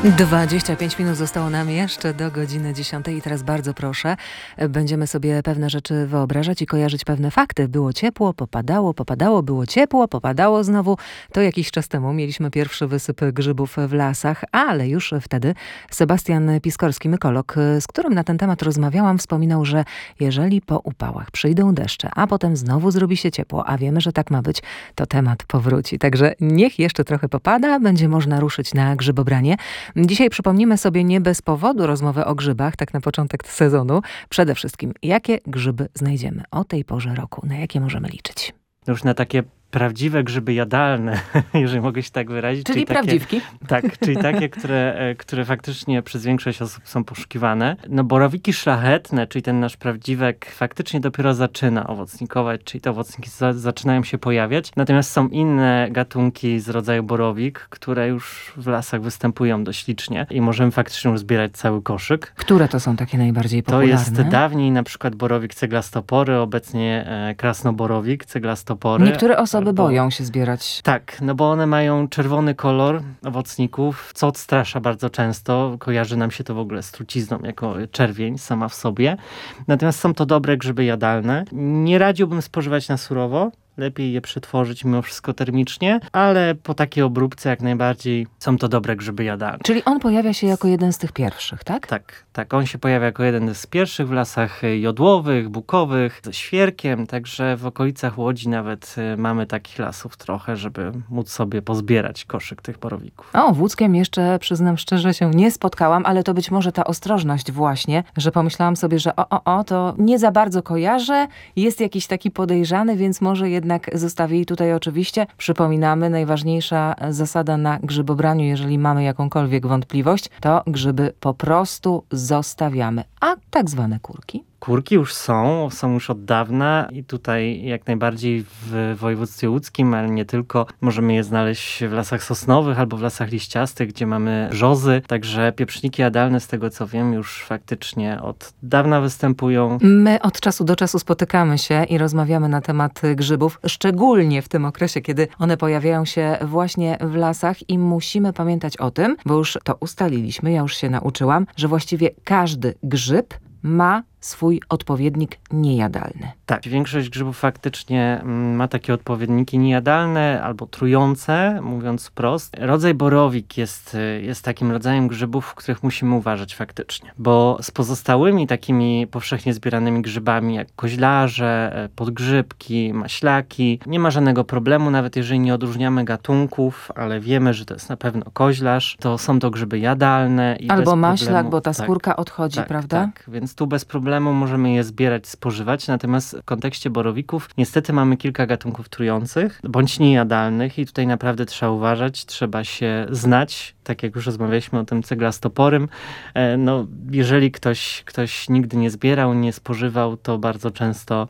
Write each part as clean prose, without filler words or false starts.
25 minut zostało nam jeszcze do godziny 10 i teraz bardzo proszę, będziemy sobie pewne rzeczy wyobrażać i kojarzyć pewne fakty. Było ciepło, popadało, było ciepło, popadało znowu. To jakiś czas temu mieliśmy pierwszy wysyp grzybów w lasach, ale już wtedy Sebastian Piskorski, mykolog, z którym na ten temat rozmawiałam, wspominał, że jeżeli po upałach przyjdą deszcze, a potem znowu zrobi się ciepło, a wiemy, że tak ma być, to temat powróci. Także niech jeszcze trochę popada, będzie można ruszyć na grzybobranie. Dzisiaj przypomnimy sobie nie bez powodu rozmowę o grzybach, tak na początek sezonu. Przede wszystkim, jakie grzyby znajdziemy o tej porze roku, na jakie możemy liczyć? Już na takie prawdziwe grzyby jadalne, jeżeli mogę się tak wyrazić. Czyli prawdziwki. Tak, czyli takie, które faktycznie przez większość osób są poszukiwane. No borowiki szlachetne, czyli ten nasz prawdziwek faktycznie dopiero zaczyna owocnikować, czyli te owocniki zaczynają się pojawiać. Natomiast są inne gatunki z rodzaju borowik, które już w lasach występują dość licznie i możemy faktycznie już zbierać cały koszyk. Które to są takie najbardziej popularne? To jest dawniej na przykład borowik ceglastopory, obecnie krasnoborowik, ceglastopory. Niektóre osoby boją się zbierać. Tak, no bo one mają czerwony kolor owocników, co odstrasza bardzo często. Kojarzy nam się to w ogóle z trucizną, jako czerwień sama w sobie. Natomiast są to dobre grzyby jadalne. Nie radziłbym spożywać na surowo. Lepiej je przetworzyć mimo wszystko termicznie, ale po takiej obróbce jak najbardziej są to dobre grzyby jadalne. Czyli on pojawia się jako jeden z tych pierwszych, tak? Tak. On się pojawia jako jeden z pierwszych w lasach jodłowych, bukowych, ze świerkiem, także w okolicach Łodzi nawet mamy takich lasów trochę, żeby móc sobie pozbierać koszyk tych borowików. O, w Łódzkiem jeszcze, przyznam szczerze, się nie spotkałam, ale to być może ta ostrożność właśnie, że pomyślałam sobie, że to nie za bardzo kojarzę, jest jakiś taki podejrzany, więc może jednak zostawię. I tutaj oczywiście przypominamy, najważniejsza zasada na grzybobraniu, jeżeli mamy jakąkolwiek wątpliwość, to grzyby po prostu zostawiamy. A tak zwane kurki? Kurki już są już od dawna i tutaj jak najbardziej w województwie łódzkim, ale nie tylko, możemy je znaleźć w lasach sosnowych albo w lasach liściastych, gdzie mamy brzozy. Także pieprzniki jadalne, z tego co wiem, już faktycznie od dawna występują. My od czasu do czasu spotykamy się i rozmawiamy na temat grzybów, szczególnie w tym okresie, kiedy one pojawiają się właśnie w lasach i musimy pamiętać o tym, bo już to ustaliliśmy, ja już się nauczyłam, że właściwie każdy grzyb ma swój odpowiednik niejadalny. Tak, większość grzybów faktycznie ma takie odpowiedniki niejadalne albo trujące, mówiąc wprost. Rodzaj borowik jest takim rodzajem grzybów, w których musimy uważać faktycznie, bo z pozostałymi takimi powszechnie zbieranymi grzybami jak koźlarze, podgrzybki, maślaki, nie ma żadnego problemu, nawet jeżeli nie odróżniamy gatunków, ale wiemy, że to jest na pewno koźlarz, to są to grzyby jadalne. I albo maślak, bo ta skórka odchodzi, prawda? Tak, więc tu bez problemu możemy je zbierać, spożywać, natomiast w kontekście borowików niestety mamy kilka gatunków trujących, bądź niejadalnych i tutaj naprawdę trzeba uważać, trzeba się znać, tak jak już rozmawialiśmy o tym ceglastoporym. No, jeżeli ktoś nigdy nie zbierał, nie spożywał, to bardzo często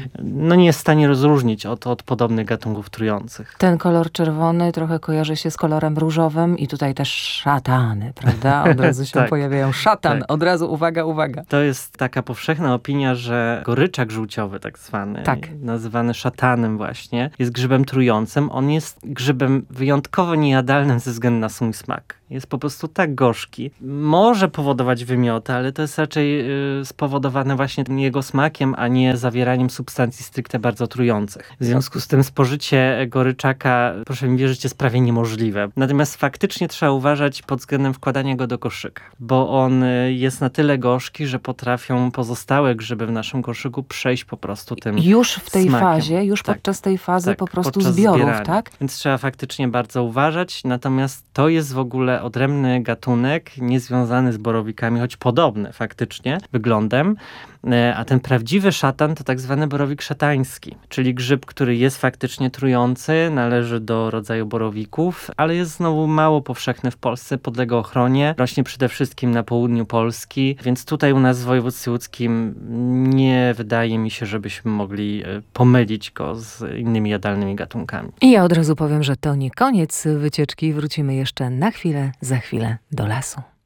nie jest w stanie rozróżnić od podobnych gatunków trujących. Ten kolor czerwony trochę kojarzy się z kolorem różowym i tutaj też szatany, prawda? Od razu się pojawiają. Szatan, od razu uwaga. To jest taka powszechna opinia, że goryczak żółciowy tak zwany, nazywany szatanem właśnie, jest grzybem trującym. On jest grzybem wyjątkowo niejadalnym ze względu na swój smak. Jest po prostu tak gorzki. Może powodować wymioty, ale to jest raczej spowodowane właśnie tym jego smakiem, a nie zawieraniem substancji stricte bardzo trujących. W związku z tym spożycie goryczaka, proszę mi wierzyć, jest prawie niemożliwe. Natomiast faktycznie trzeba uważać pod względem wkładania go do koszyka, bo on jest na tyle gorzki, że potrafią pozostałe grzyby w naszym koszyku przejść po prostu tym już w tej smakiem. Fazie, podczas tej fazy po prostu zbiorów, zbierania. Tak? Więc trzeba faktycznie bardzo uważać, natomiast to jest w ogóle odrębny gatunek, niezwiązany z borowikami, choć podobny faktycznie wyglądem, a ten prawdziwy szatan to tak zwany borowik szatański, czyli grzyb, który jest faktycznie trujący, należy do rodzaju borowików, ale jest znowu mało powszechny w Polsce, podlega ochronie, rośnie przede wszystkim na południu Polski, więc tutaj u nas w województwie łódzkim nie wydaje mi się, żebyśmy mogli pomylić go z innymi jadalnymi gatunkami. I ja od razu powiem, że to nie koniec wycieczki, wrócimy jeszcze na chwilę, za chwilę do lasu.